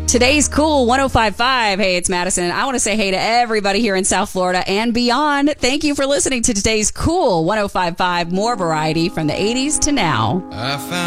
Today's Cool 105.5. Hey, it's Madison. I want to say hey to everybody here in South Florida and beyond. Thank you for listening to today's Cool 105.5. More variety from the 80s to now. I found